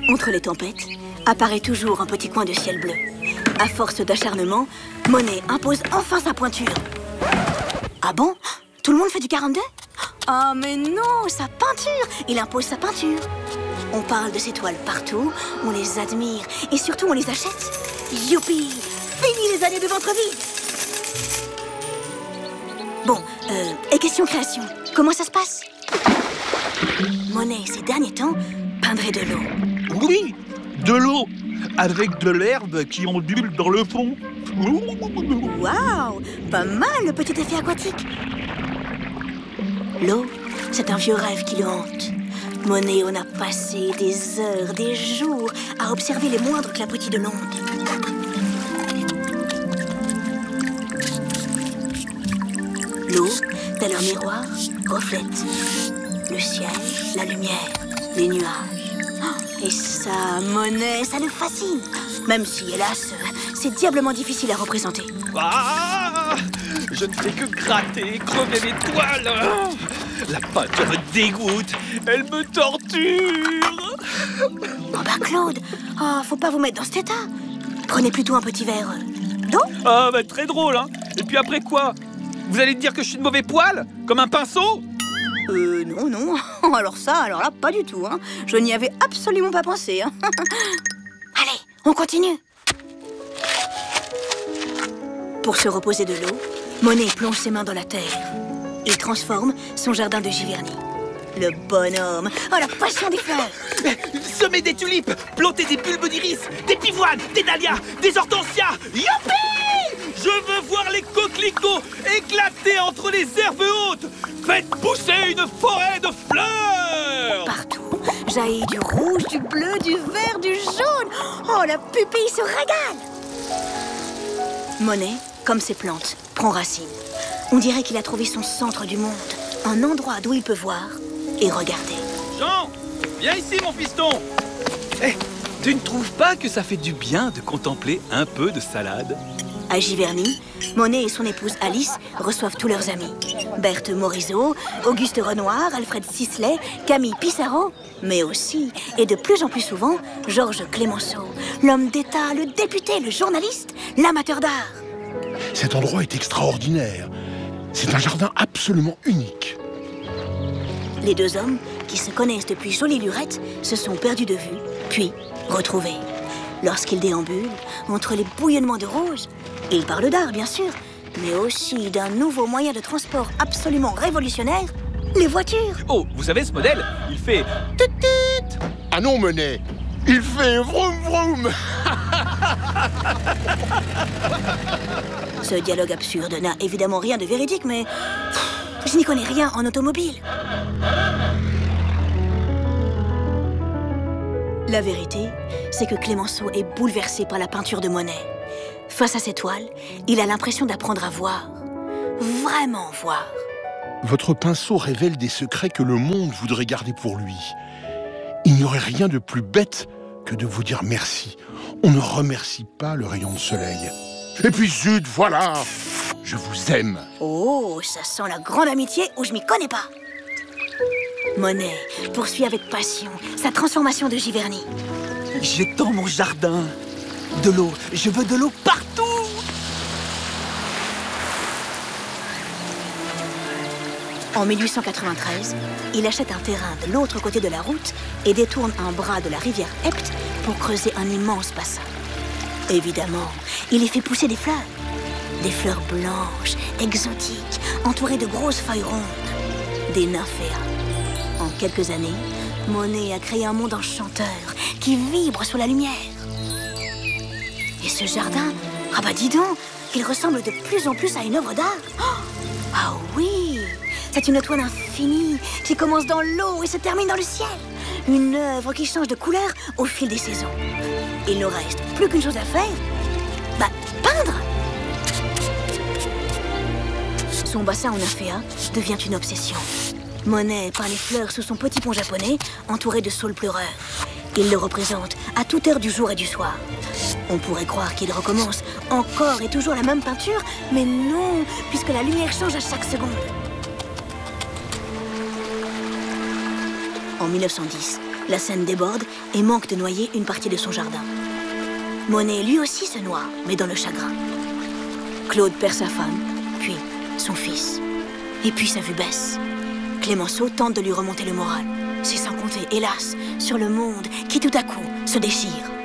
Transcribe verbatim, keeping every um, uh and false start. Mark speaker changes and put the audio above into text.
Speaker 1: Entre les tempêtes, apparaît toujours un petit coin de ciel bleu. À force d'acharnement, Monet impose enfin sa pointure. Ah bon? Tout le monde fait du quarante-deux? Ah mais non, sa peinture! Il impose sa peinture. On parle de ses toiles partout, on les admire et surtout on les achète. Youpi! Fini les années de ventre vide! Bon, euh, et question création, comment ça se passe? Monet, ces derniers temps, peindrait de l'eau.
Speaker 2: Oui, de l'eau, avec de l'herbe qui ondule dans le fond.
Speaker 1: Waouh! Pas mal le petit effet aquatique. L'eau, c'est un vieux rêve qui le hante. Monet en a passé des heures, des jours à observer les moindres clapotis de l'onde. L'eau, tel un miroir, reflète le ciel, la lumière, les nuages. Et ça, Monet, ça le fascine. Même si, hélas, c'est diablement difficile à représenter.
Speaker 2: Ah, je ne fais que gratter, crever les toiles. La peinture me dégoûte, elle me torture.
Speaker 1: Oh bah Claude, oh, faut pas vous mettre dans cet état. Prenez plutôt un petit verre d'eau.
Speaker 2: Ah bah très drôle, hein. Et puis après quoi? Vous allez me dire que je suis de mauvais poil? Comme un pinceau?
Speaker 1: Euh, non, non. Alors ça, alors là, pas du tout, hein. Je n'y avais absolument pas pensé, hein. Allez, on continue. Pour se reposer de l'eau, Monet plonge ses mains dans la terre. Il transforme son jardin de Giverny. Le bonhomme. Oh, la passion des fleurs.
Speaker 2: Semer des tulipes, planter des bulbes d'iris, des pivoines, des dahlias, des hortensias. Youpi! Je veux voir les coquelicots éclater entre les herbes hautes. Faites pousser une forêt de fleurs.
Speaker 1: Partout, jaillit du rouge, du bleu, du vert, du jaune. Oh, la pupille se régale. Monet, comme ses plantes, prend racine. On dirait qu'il a trouvé son centre du monde, un endroit d'où il peut voir et regarder.
Speaker 2: Jean, viens ici, mon fiston. Eh, tu ne trouves pas que ça fait du bien de contempler un peu de salade?
Speaker 1: À Giverny, Monet et son épouse Alice reçoivent tous leurs amis. Berthe Morisot, Auguste Renoir, Alfred Sisley, Camille Pissarro, mais aussi, et de plus en plus souvent, Georges Clemenceau, l'homme d'État, le député, le journaliste, l'amateur d'art.
Speaker 3: Cet endroit est extraordinaire. C'est un jardin absolument unique.
Speaker 1: Les deux hommes, qui se connaissent depuis jolie lurette, se sont perdus de vue, puis retrouvés. Lorsqu'ils déambulent entre les bouillonnements de roses, ils parlent d'art, bien sûr, mais aussi d'un nouveau moyen de transport absolument révolutionnaire, les voitures.
Speaker 2: Oh, vous savez, ce modèle, il fait tut tut.
Speaker 3: Ah non, Monet, il fait vroom vroom.
Speaker 1: Ce dialogue absurde n'a évidemment rien de véridique, mais pff, je n'y connais rien en automobile. La vérité, c'est que Clemenceau est bouleversé par la peinture de Monet. Face à ses toiles, il a l'impression d'apprendre à voir. Vraiment voir.
Speaker 3: Votre pinceau révèle des secrets que le monde voudrait garder pour lui. Il n'y aurait rien de plus bête que de vous dire merci. On ne remercie pas le rayon de soleil. Et puis zut, voilà, je vous aime.
Speaker 1: Oh, ça sent la grande amitié où je m'y connais pas. Monet poursuit avec passion sa transformation de Giverny.
Speaker 2: J'étends mon jardin. De l'eau, je veux de l'eau partout.
Speaker 1: En mille huit cent quatre-vingt-treize, il achète un terrain de l'autre côté de la route et détourne un bras de la rivière Epte pour creuser un immense bassin. Évidemment, il y fait pousser des fleurs. Des fleurs blanches, exotiques, entourées de grosses feuilles rondes. Des nymphéas. En quelques années, Monet a créé un monde enchanteur qui vibre sous la lumière. Et ce jardin, ah bah dis donc, il ressemble de plus en plus à une œuvre d'art. Oh, ah oui, c'est une toile infinie qui commence dans l'eau et se termine dans le ciel. Une œuvre qui change de couleur au fil des saisons. Il ne reste plus qu'une chose à faire, bah peindre. Son bassin en nymphéa devient une obsession. Monet peint les fleurs sous son petit pont japonais, entouré de saules pleureurs. Il le représente à toute heure du jour et du soir. On pourrait croire qu'il recommence encore et toujours la même peinture, mais non, puisque la lumière change à chaque seconde. En mille neuf cent dix, la Seine déborde et manque de noyer une partie de son jardin. Monet, lui aussi, se noie, mais dans le chagrin. Claude perd sa femme, puis son fils. Et puis sa vue baisse. Clémenceau tente de lui remonter le moral. C'est sans compter, hélas, sur le monde qui tout à coup se déchire.